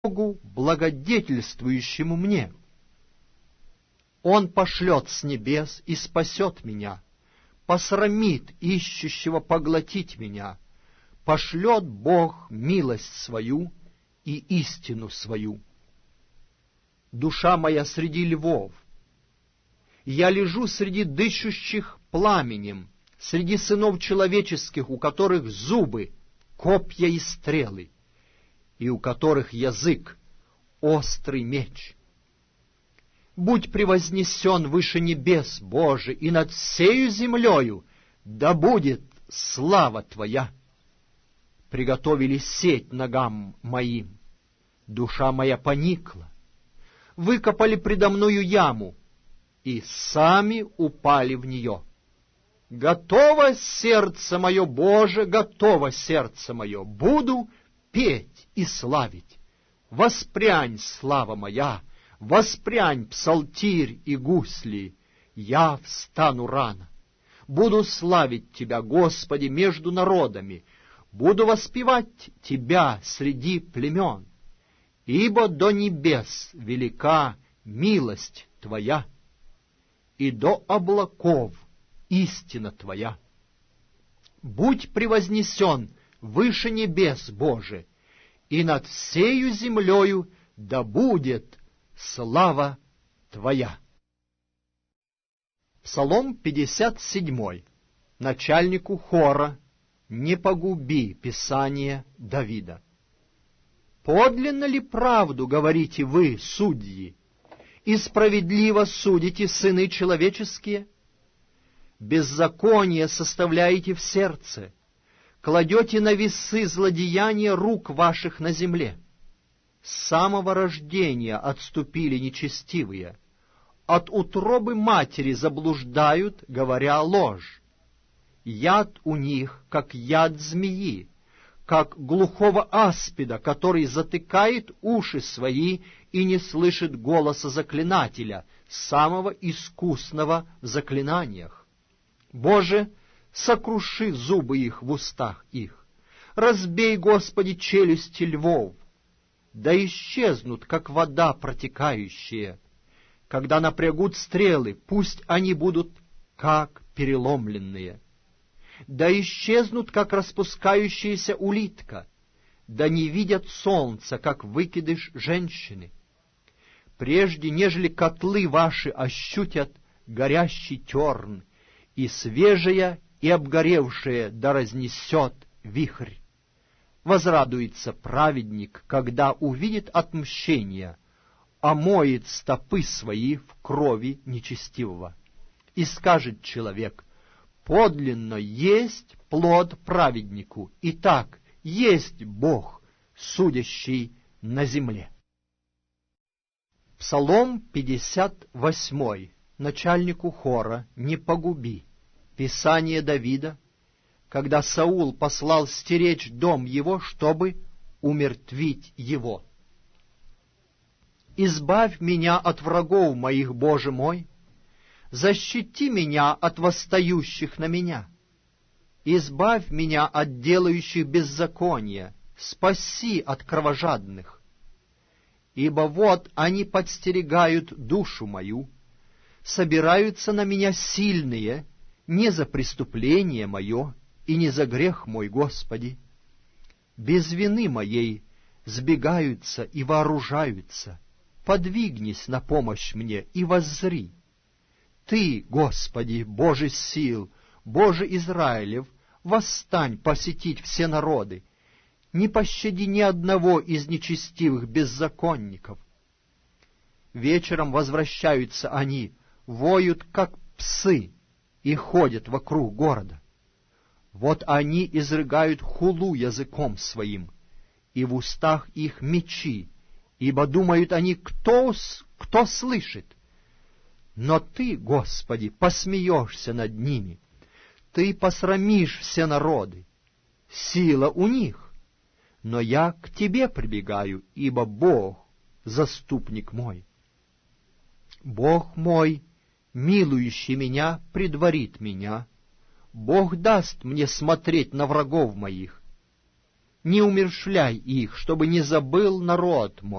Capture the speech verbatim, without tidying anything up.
Богу, благодетельствующему мне. Он пошлет с небес и спасет меня, посрамит ищущего поглотить меня, пошлет Бог милость свою и истину свою. Душа моя среди львов, я лежу среди дышащих пламенем, среди сынов человеческих, у которых зубы, копья и стрелы, и у которых язык — острый меч. Будь превознесен выше небес, Боже, и над всею землею да будет слава Твоя. Приготовили сеть ногам моим, душа моя поникла, выкопали предо мною яму, и сами упали в нее. Готово сердце мое, Боже, готово сердце мое, буду петь и славить. Воспрянь, слава моя, воспрянь, псалтирь и гусли, я встану рано. Буду славить Тебя, Господи, между народами, буду воспевать Тебя среди племен, ибо до небес велика милость Твоя, и до облаков истина Твоя. Будь превознесен выше небес, Боже, и над всею землею да будет слава Твоя. Псалом пятьдесят семь. Начальнику хора «Не погуби» Писание Давида. Подлинно ли правду говорите вы, судьи, и справедливо судите сыны человеческие? Беззаконие составляете в сердце, кладете на весы злодеяния рук ваших на земле. С самого рождения отступили нечестивые, от утробы матери заблуждают, говоря ложь. Яд у них, как яд змеи, как глухого аспида, который затыкает уши свои и не слышит голоса заклинателя, самого искусного в заклинаниях. Боже, сокруши зубы их в устах их, разбей, Господи, челюсти львов, да исчезнут, как вода протекающая. Когда напрягут стрелы, пусть они будут как переломленные. Да исчезнут, как распускающаяся улитка, да не видят солнца, как выкидыш женщины. Прежде, нежели котлы ваши ощутят горящий терн, и свежее и обгоревшее да разнесет вихрь. Возрадуется праведник, когда увидит отмщение, омоет стопы свои в крови нечестивого. И скажет человек: подлинно есть плод праведнику, и так есть Бог, судящий на земле. Псалом пятьдесят восемь. Начальнику хора «Не погуби» Писание Давида, когда Саул послал стеречь дом его, чтобы умертвить его. «Избавь меня от врагов моих, Боже мой, защити меня от восстающих на меня, избавь меня от делающих беззаконие, спаси от кровожадных. Ибо вот они подстерегают душу мою, собираются на меня сильные, не за преступление мое и не за грех мой, Господи. Без вины моей сбегаются и вооружаются. Подвигнись на помощь мне и воззри. Ты, Господи, Боже сил, Боже Израилев, восстань посетить все народы. Не пощади ни одного из нечестивых беззаконников. Вечером возвращаются они, воют, как псы, и ходят вокруг города. Вот они изрыгают хулу языком своим, и в устах их мечи, ибо думают они, кто, кто слышит. Но Ты, Господи, посмеешься над ними, Ты посрамишь все народы. Сила у них, но я к Тебе прибегаю, ибо Бог — заступник мой. Бог мой, милующий меня, предварит меня. Бог даст мне смотреть на врагов моих. не умерщвляй их, чтобы не забыл народ мой.